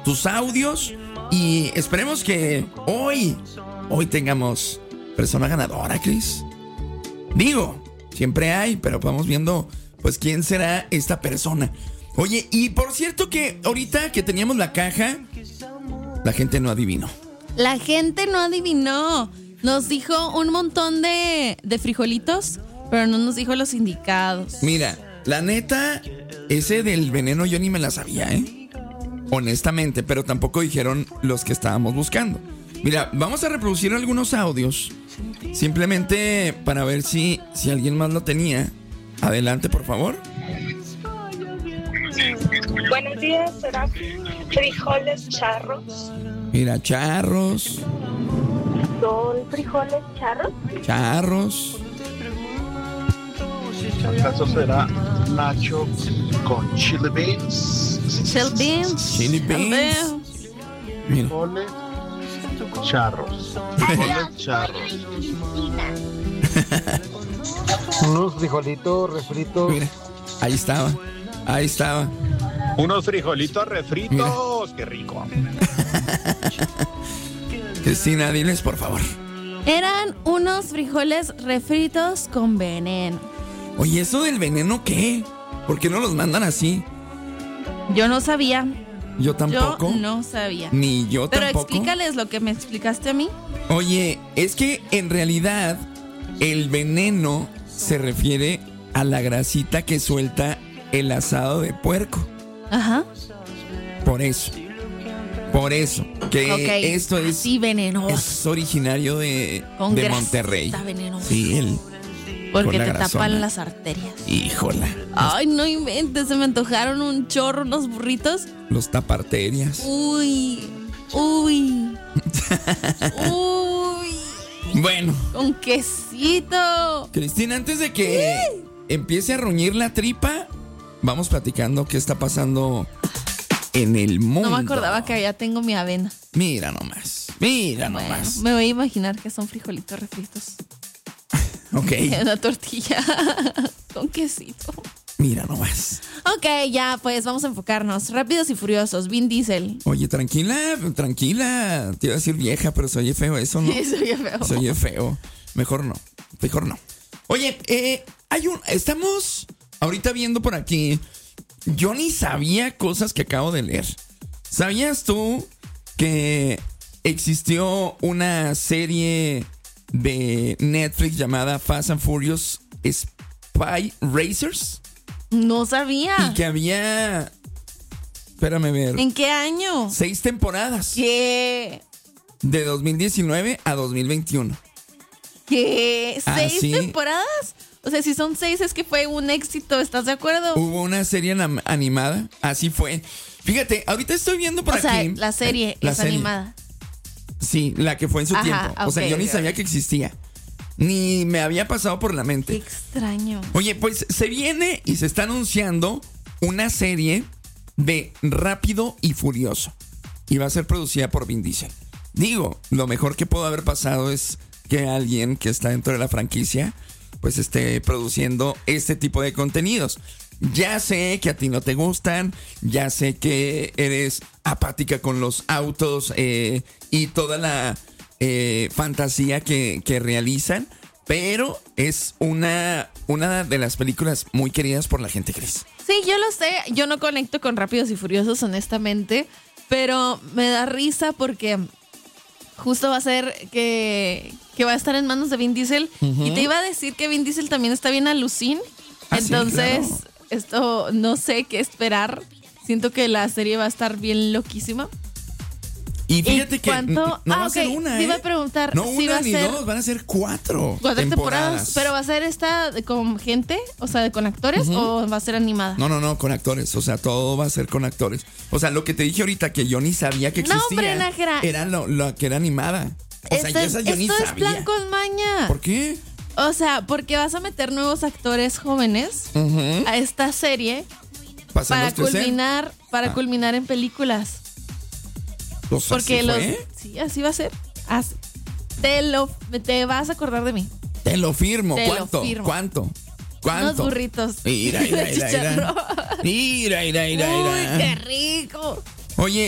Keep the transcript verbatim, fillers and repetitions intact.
tus audios y esperemos que hoy, hoy tengamos persona ganadora, Cris. Digo, siempre hay, pero vamos viendo, pues, quién será esta persona. Oye, y por cierto que ahorita que teníamos la caja, la gente no adivinó. La gente no adivinó. Nos dijo un montón de, de frijolitos, pero no nos dijo los indicados. Mira, la neta, ese del veneno yo ni me la sabía, ¿eh? Honestamente, pero tampoco dijeron los que estábamos buscando. Mira, vamos a reproducir algunos audios, simplemente para ver si, si alguien más lo tenía. Adelante, por favor. Buenos días, ¿será frijoles charros? Mira, charros. ¿Son frijoles charros? Charros. ¿Acaso será nacho con chili beans? Chili beans. Chili beans. Mira. Frijoles charros. Frijoles charros. Unos frijolitos refritos. Mira, ahí estaba. Ahí estaba. Unos frijolitos refritos. Qué rico. Cristina, diles por favor. Eran unos frijoles refritos con veneno. Oye, ¿eso del veneno qué? ¿Por qué no los mandan así? Yo no sabía. Yo tampoco. Yo no sabía. Ni yo Pero tampoco. explícales lo que me explicaste a mí. Oye, es que en realidad el veneno se refiere a la grasita que suelta el asado de puerco. Ajá. Por eso. Por eso. Que Ok, esto es, así venenoso. es originario de, Con de grasita Monterrey. venenosa. Sí, el. Porque con la te grasona. tapan las arterias. Híjola. Ay, no inventes, se me antojaron un chorro unos burritos. Los taparterias. Uy, uy, uy. Bueno, Con quesito. Cristina, antes de que empiece a ruñir la tripa, vamos platicando qué está pasando en el mundo. No me acordaba que allá tengo mi avena. Mira nomás. Mira Bueno, nomás. me voy a imaginar que son frijolitos refritos. Ok. En una tortilla con quesito. Mira nomás. Ok, ya, pues vamos a enfocarnos. Rápidos y Furiosos, Vin Diesel. Oye, tranquila, tranquila. Te iba a decir vieja, pero se oye feo eso, ¿no? Sí, se oye feo. Se oye feo. Mejor no. Mejor no. Oye, eh, hay un. Estamos ahorita viendo por aquí. Yo ni sabía cosas que acabo de leer. ¿Sabías tú que existió una serie de Netflix llamada Fast and Furious Spy Racers? No sabía. Y que había. Espérame a ver. ¿En qué año? Seis temporadas. ¿Qué? De dos mil diecinueve a dos mil veintiuno. ¿Qué? Ah, ¿Seis sí. temporadas? O sea, si son seis es que fue un éxito, ¿estás de acuerdo? Hubo una serie anam- animada. Así fue. Fíjate, ahorita estoy viendo por o sea, aquí. la serie eh, la es serie. animada. Sí, la que fue en su Ajá, tiempo. O sea, ok, yo ni ok. sabía que existía. Ni me había pasado por la Qué mente. extraño. Oye, pues se viene y se está anunciando una serie de Rápido y Furioso. Y va a ser producida por Vin Diesel. Digo, lo mejor que pudo haber pasado es que alguien que está dentro de la franquicia pues esté produciendo este tipo de contenidos. Ya sé que a ti no te gustan, ya sé que eres apática con los autos eh, y toda la eh, fantasía que, que realizan, pero es una, una de las películas muy queridas por la gente, Cris. Sí, yo lo sé. Yo no conecto con Rápidos y Furiosos, honestamente. Pero me da risa porque justo va a ser que, que va a estar en manos de Vin Diesel. Uh-huh. Y te iba a decir que Vin Diesel también está bien alucin. Ah, sí, Entonces, claro. esto no sé qué esperar. Siento que la serie va a estar bien loquísima. Y fíjate ¿Y que cuánto? n- no Ah, va a ser ok. una, Te ¿eh? iba a preguntar No si una va a ni ser dos, van a ser cuatro, cuatro temporadas. temporadas. Pero va a ser esta de- con gente, o sea, de con actores, Ujú. o va a ser animada. No, no, no, con actores. O sea, todo va a ser con actores. O sea, lo que te dije ahorita que yo ni sabía que No, existía. hombre, Nájera. Era lo, lo que era animada. O sea, Esto yo es, esa yo ni esto es sabía. plan con maña. ¿Por qué? O sea, porque vas a meter nuevos actores jóvenes Ujú. a esta serie Pasamos para culminar, para Ah. culminar en películas. O sea, Porque ¿así los fue? sí, así va a ser. Así. Te lo te vas a acordar de mí. Te lo firmo. Te lo ¿Cuánto? firmo. ¿Cuánto? ¿Cuánto? Unos burritos. Mira, mira, de mira, chicharrón. mira. Mira, mira, mira, Uy, mira. qué rico. Oye,